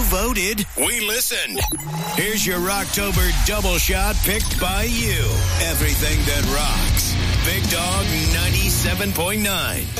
voted. We listened. Here's your Rocktober double shot picked by you. Everything that rocks. Big Dog 97.9.